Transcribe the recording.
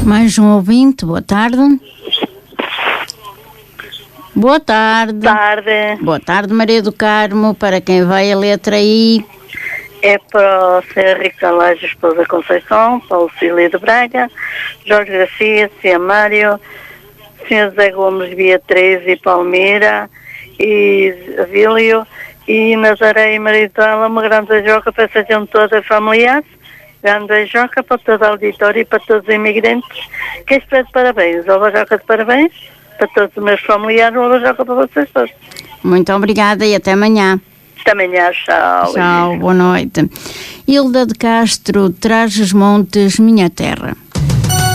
Mais um ouvinte, boa tarde. Boa tarde. Boa tarde, Maria do Carmo. Para quem vai a letra I? É para o Sr. Henrique Alage, esposa Conceição, para o Cílio de Braga, Jorge Garcia, Cia Mário, Sr. José Gomes, Beatriz e Palmeira, e Avílio, e Nazaré e Maridela, uma grande beijoca para essa gente toda familiar, grande beijoca para toda a auditória e para todos os imigrantes, que espero de parabéns, uma beijoca de parabéns para todos os meus familiares, uma beijoca para vocês todos. Muito obrigada e até amanhã. Até amanhã, tchau. Tchau, boa noite. Hilda de Castro, Trás-os-Montes, minha terra.